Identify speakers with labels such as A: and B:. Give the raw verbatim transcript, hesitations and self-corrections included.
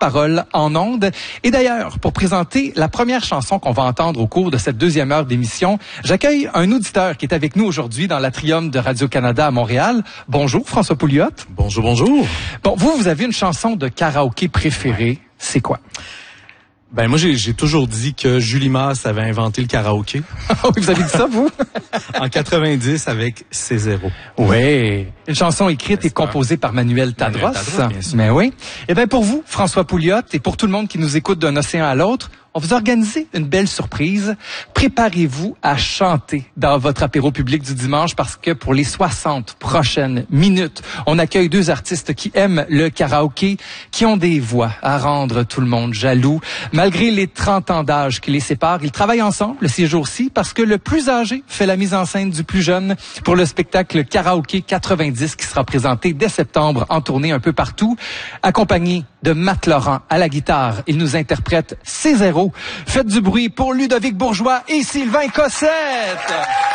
A: parole en ondes. Et d'ailleurs, pour présenter la première chanson qu'on va entendre au cours de cette deuxième heure d'émission, j'accueille un auditeur qui est avec nous aujourd'hui dans l'Atrium de Radio-Canada à Montréal. Bonjour, François Pouliot.
B: Bonjour, bonjour.
A: Bon, vous, vous avez une chanson de karaoké préférée. C'est quoi?
B: Ben moi, j'ai, j'ai toujours dit que Julie Masse avait inventé le karaoké.
A: Vous avez dit ça, vous?
B: En quatre-vingt-dix avec C zéro.
A: Oui. Une chanson écrite et composée par Manuel Tadros.
B: Manuel Tadros, bien sûr.
A: Mais oui. Eh bien, pour vous, François Pouliot, et pour tout le monde qui nous écoute d'un océan à l'autre, on vous a organisé une belle surprise. Préparez-vous à chanter dans votre apéro public du dimanche parce que pour les soixante prochaines minutes, on accueille deux artistes qui aiment le karaoké, qui ont des voix à rendre tout le monde jaloux. Malgré les trente ans d'âge qui les séparent, ils travaillent ensemble ces jours-ci parce que le plus âgé fait la mise en scène du plus jeune pour le spectacle Karaoké quatre-vingt-dix qui sera présenté dès septembre en tournée un peu partout. Accompagné de Matt Laurent à la guitare, il nous interprète C zéro. Faites du bruit pour Ludovic Bourgeois et Sylvain Cossette.